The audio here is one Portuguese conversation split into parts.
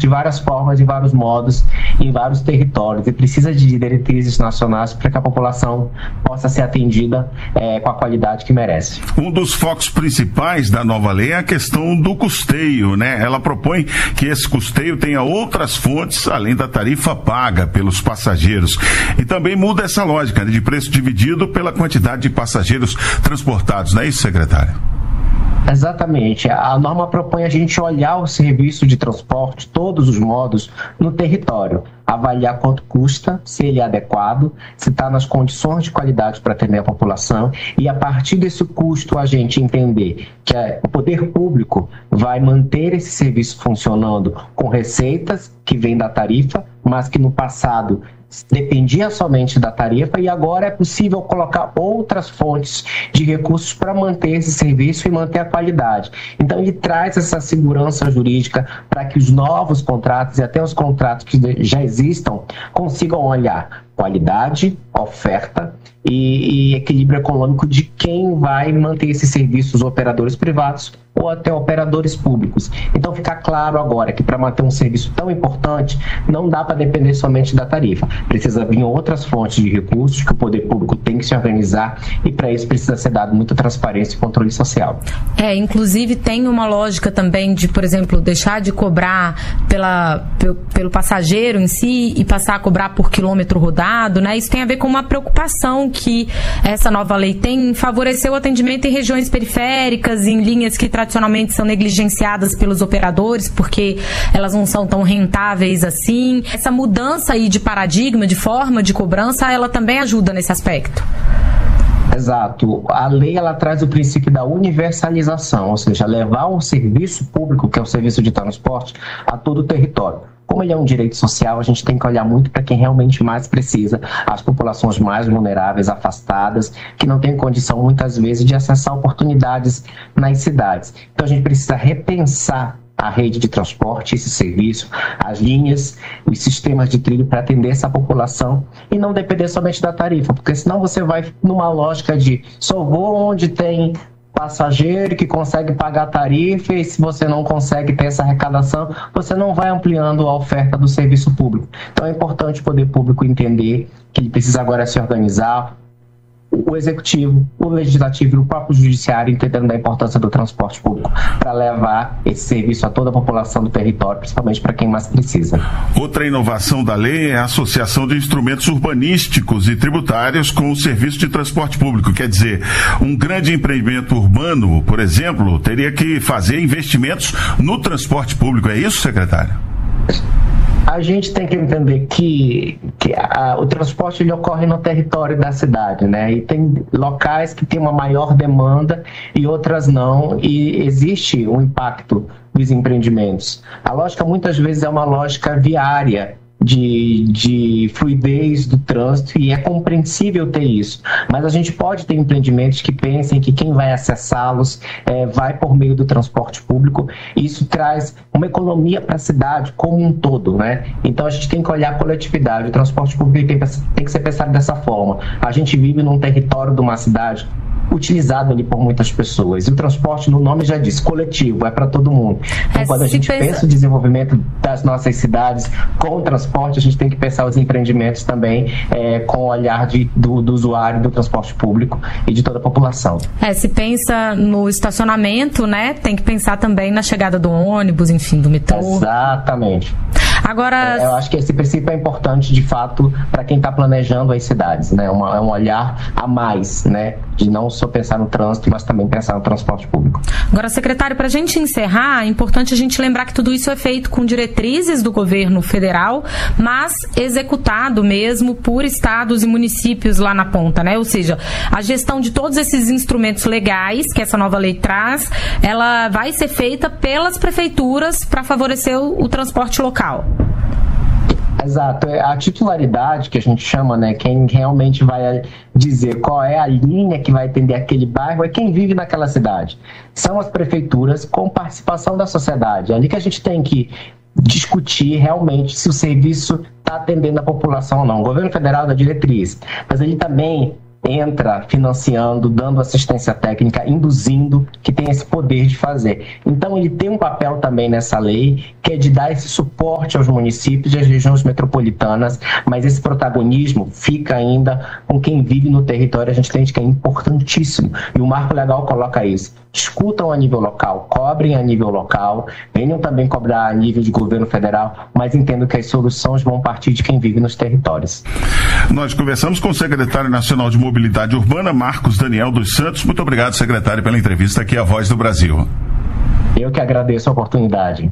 de várias formas, de vários modos, em vários territórios, e precisa de diretrizes nacionais para que a população possa ser atendida com a qualidade que merece. Um dos focos principais da nova lei é a questão do custeio, né? Ela propõe que esse custeio tenha outras fontes, além da tarifa paga pelos passageiros. E também muda essa lógica, né, de preço dividido pela quantidade de passageiros transportados. Não é isso, secretário? Exatamente. A norma propõe a gente olhar o serviço de transporte, todos os modos, no território, avaliar quanto custa, se ele é adequado, se está nas condições de qualidade para atender a população, e a partir desse custo a gente entender que o poder público vai manter esse serviço funcionando com receitas que vêm da tarifa, mas que no passado dependia somente da tarifa, e agora é possível colocar outras fontes de recursos para manter esse serviço e manter a qualidade. Então ele traz essa segurança jurídica para que os novos contratos e até os contratos que já existam consigam olhar qualidade, oferta e equilíbrio econômico de quem vai manter esses serviços, operadores privados ou até operadores públicos. Então fica claro agora que para manter um serviço tão importante não dá para depender somente da tarifa. Precisa vir outras fontes de recursos que o poder público tem que se organizar, e para isso precisa ser dado muita transparência e controle social. Inclusive tem uma lógica também de, por exemplo, deixar de cobrar pelo passageiro em si e passar a cobrar por quilômetro rodado, né? Isso tem a ver com uma preocupação que essa nova lei tem em favorecer o atendimento em regiões periféricas, em linhas que tradicionalmente são negligenciadas pelos operadores, porque elas não são tão rentáveis assim. Essa mudança aí de paradigma, de forma de cobrança, ela também ajuda nesse aspecto. Exato. A lei ela traz o princípio da universalização, ou seja, levar um serviço público, que é o serviço de transporte, a todo o território. Como ele é um direito social, a gente tem que olhar muito para quem realmente mais precisa, as populações mais vulneráveis, afastadas, que não têm condição, muitas vezes, de acessar oportunidades nas cidades. Então, a gente precisa repensar a rede de transporte, esse serviço, as linhas, os sistemas de trilho para atender essa população e não depender somente da tarifa, porque senão você vai numa lógica de só vou onde tem passageiro que consegue pagar a tarifa, e se você não consegue ter essa arrecadação, você não vai ampliando a oferta do serviço público. Então é importante o poder público entender que ele precisa agora se organizar, o executivo, o legislativo e o próprio judiciário entendendo da importância do transporte público para levar esse serviço a toda a população do território, principalmente para quem mais precisa. Outra inovação da lei é a associação de instrumentos urbanísticos e tributários com o serviço de transporte público. Quer dizer, um grande empreendimento urbano, por exemplo, teria que fazer investimentos no transporte público. É isso, secretário? A gente tem que entender que o transporte ele ocorre no território da cidade, né? E tem locais que tem uma maior demanda e outras não, e existe um impacto dos empreendimentos. A lógica muitas vezes é uma lógica viária, de fluidez do trânsito, e é compreensível ter isso, mas a gente pode ter empreendimentos que pensem que quem vai acessá-los vai por meio do transporte público, e isso traz uma economia para a cidade como um todo, né? Então a gente tem que olhar a coletividade, o transporte público tem que ser pensado dessa forma. A gente vive num território de uma cidade utilizado ali por muitas pessoas, e o transporte, no nome já diz, coletivo, é para todo mundo. Então quando a gente pensa o desenvolvimento das nossas cidades com o transporte, a gente tem que pensar os empreendimentos também com o olhar do usuário do transporte público e de toda a população. Se pensa no estacionamento, né? Tem que pensar também na chegada do ônibus, enfim, do metrô. Exatamente. Agora, eu acho que esse princípio é importante, de fato, para quem está planejando as cidades, né? É um olhar a mais, né? De não só pensar no trânsito, mas também pensar no transporte público. Agora, secretário, para a gente encerrar, é importante a gente lembrar que tudo isso é feito com diretrizes do governo federal, mas executado mesmo por estados e municípios lá na ponta, né? Ou seja, a gestão de todos esses instrumentos legais que essa nova lei traz, ela vai ser feita pelas prefeituras para favorecer o transporte local. Exato, a titularidade que a gente chama, né, quem realmente vai dizer qual é a linha que vai atender aquele bairro é quem vive naquela cidade. São as prefeituras com participação da sociedade. É ali que a gente tem que discutir realmente se o serviço está atendendo a população ou não. O governo federal dá diretriz, mas ele também entra financiando, dando assistência técnica, induzindo, que tem esse poder de fazer. Então ele tem um papel também nessa lei, que é de dar esse suporte aos municípios e às regiões metropolitanas, mas esse protagonismo fica ainda com quem vive no território. A gente entende que é importantíssimo, e o marco legal coloca isso. Discutam a nível local, cobrem a nível local, venham também cobrar a nível de governo federal, mas entendo que as soluções vão partir de quem vive nos territórios. Nós conversamos com o secretário nacional de Mobilidade Urbana, Marcos Daniel dos Santos. Muito obrigado, secretário, pela entrevista aqui à Voz do Brasil. Eu que agradeço a oportunidade.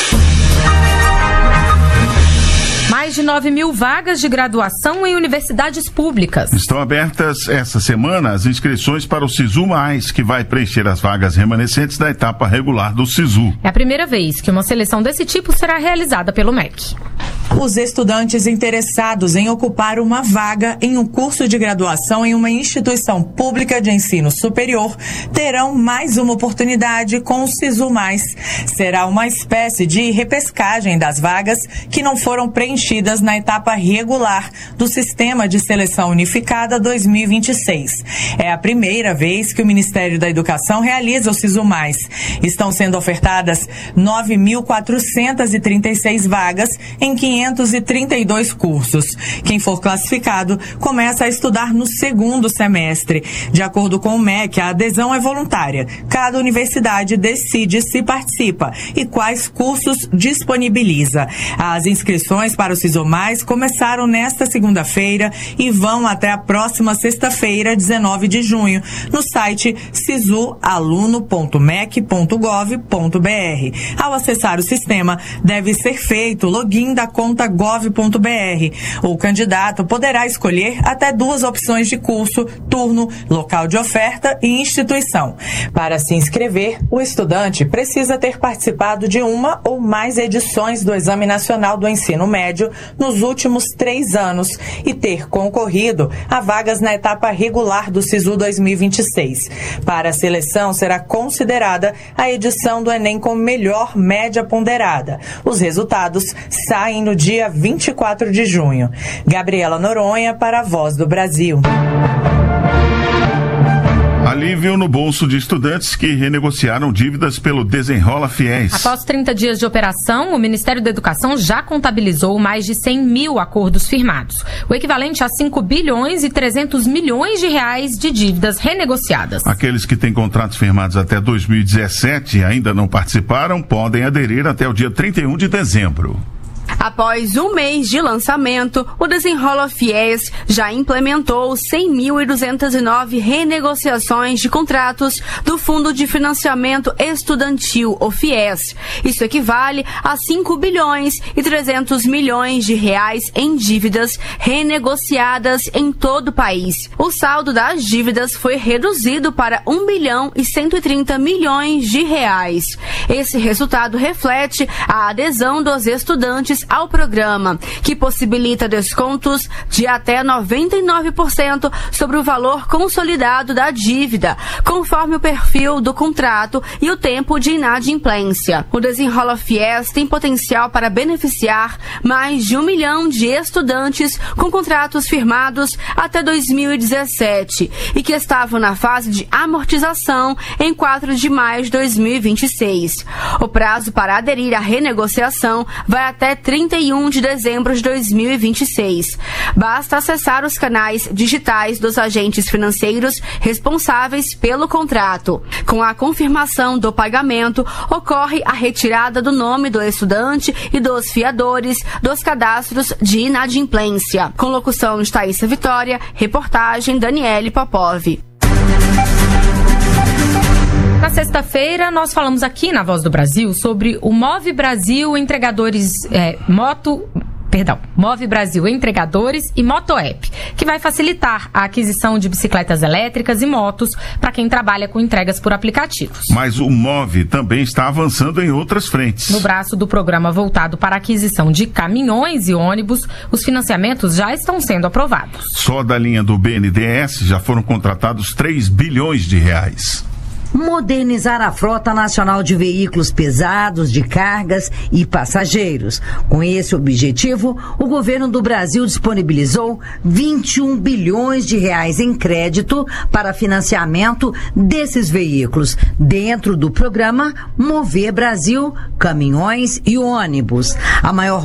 Mais de 9.000 vagas de graduação em universidades públicas. Estão abertas essa semana as inscrições para o SISU+, que vai preencher as vagas remanescentes da etapa regular do SISU. É a primeira vez que uma seleção desse tipo será realizada pelo MEC. Os estudantes interessados em ocupar uma vaga em um curso de graduação em uma instituição pública de ensino superior terão mais uma oportunidade com o SISU+. Será uma espécie de repescagem das vagas que não foram preenchidas na etapa regular do Sistema de Seleção Unificada 2026. É a primeira vez que o Ministério da Educação realiza o SISU+. Estão sendo ofertadas 9.436 vagas em 532 cursos. Quem for classificado começa a estudar no segundo semestre. De acordo com o MEC, a adesão é voluntária. Cada universidade decide se participa e quais cursos disponibiliza. As inscrições para o SISU+ começaram nesta segunda-feira e vão até a próxima sexta-feira, 19 de junho, no site sisualuno.mec.gov.br. Ao acessar o sistema, deve ser feito o login da conta gov.br. O candidato poderá escolher até 2 opções de curso, turno, local de oferta e instituição. Para se inscrever, o estudante precisa ter participado de uma ou mais edições do Exame Nacional do Ensino Médio nos últimos 3 anos e ter concorrido a vagas na etapa regular do SISU 2026. Para a seleção, será considerada a edição do Enem com melhor média ponderada. Os resultados saem no dia 24 de junho. Gabriela Noronha para a Voz do Brasil. Alívio no bolso de estudantes que renegociaram dívidas pelo Desenrola Fiéis. Após 30 dias de operação, o Ministério da Educação já contabilizou mais de 100 mil acordos firmados, o equivalente a 5 bilhões e 300 milhões de reais de dívidas renegociadas. Aqueles que têm contratos firmados até 2017 e ainda não participaram podem aderir até o dia 31 de dezembro. Após um mês de lançamento, o Desenrola Fiéis já implementou 100.209 renegociações de contratos do Fundo de Financiamento Estudantil, o FIES. Isso equivale a 5 bilhões e 300 milhões de reais em dívidas renegociadas em todo o país. O saldo das dívidas foi reduzido para 1 bilhão e 130 milhões de reais. Esse resultado reflete a adesão dos estudantes ao programa, que possibilita descontos de até 99% sobre o valor consolidado da dívida, conforme o perfil do contrato e o tempo de inadimplência. O Desenrola Fiéis tem potencial para beneficiar mais de 1 milhão de estudantes com contratos firmados até 2017 e que estavam na fase de amortização em 4 de maio de 2026. O prazo para aderir à renegociação vai até 31 de dezembro de 2026. Basta acessar os canais digitais dos agentes financeiros responsáveis pelo contrato. Com a confirmação do pagamento, ocorre a retirada do nome do estudante e dos fiadores dos cadastros de inadimplência. Com locução de Thaísa Vitória, reportagem Daniele Popov. Na sexta-feira, nós falamos aqui na Voz do Brasil sobre o Move Brasil Entregadores Move Brasil Entregadores e Motoapp, que vai facilitar a aquisição de bicicletas elétricas e motos para quem trabalha com entregas por aplicativos. Mas o Move também está avançando em outras frentes. No braço do programa voltado para a aquisição de caminhões e ônibus, os financiamentos já estão sendo aprovados. Só da linha do BNDES já foram contratados 3 bilhões de reais. modernizar a frota nacional de veículos pesados, de cargas e passageiros. Com esse objetivo, o governo do Brasil disponibilizou 21 bilhões de reais em crédito para financiamento desses veículos, dentro do programa Mover Brasil, caminhões e ônibus. A maior